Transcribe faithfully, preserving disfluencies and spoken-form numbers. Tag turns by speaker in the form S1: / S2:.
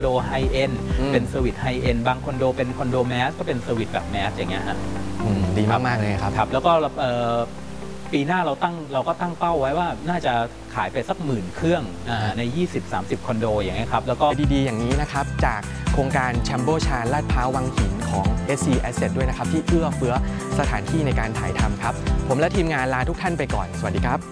S1: โดไฮเอ็นเป็นเซอร์วิสไฮเอ็นบางคอนโดเป็นคอนโดแมสก็เป็นเซอร์วิสแบบแมสอย่างเงี้ยฮะ
S2: ดีมากๆเลยครับ
S1: ครับแล้วก็ปีหน้าเราตั้งเราก็ตั้งเป้าไว้ว่าน่าจะขายไปสักหมื่นเครื่องใน ยี่สิบถึงสามสิบ คอนโดอย่างเงี้ยครับแล้วก็
S2: ดีๆอย่างนี้นะครับจากโครงการแชมโบชานลาดพร้าววังหินของ เอส ซี Asset ด้วยนะครับที่เอื้อเฟื้อสถานที่ในการถ่ายทำครับผมและทีมงานลาทุกท่านไปก่อนสวัสดีครับ